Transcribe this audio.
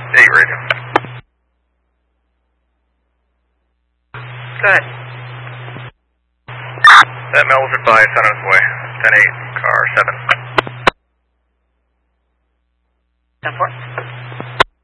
8 radio. Go ahead. That Mel was advised on his way. 10-8, car 7. 10-4.